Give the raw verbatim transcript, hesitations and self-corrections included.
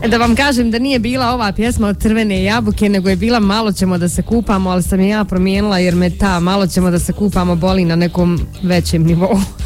Da vam kažem da nije bila ova pjesma od Crvene jabuke, nego je bila Malo ćemo da se kupamo, ali sam je ja promijenila jer me ta Malo ćemo da se kupamo boli na nekom većem nivou.